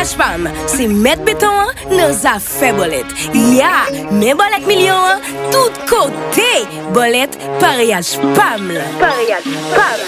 Pariage Pam, c'est mettre béton dans affaire bolette. Ya, mais bolette million, tout côté. Bolette, Pariage Pam. Pariage Pam.